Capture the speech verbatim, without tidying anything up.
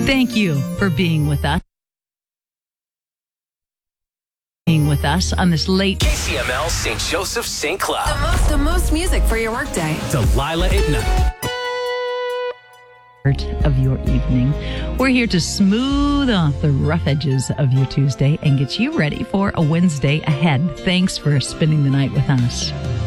Thank you for being with us. Being with us on this late K C M L Saint Joseph Saint Cloud. The most, the most music for your workday. Delilah at night. Of your evening. We're here to smooth off the rough edges of your Tuesday and get you ready for a Wednesday ahead. Thanks for spending the night with us.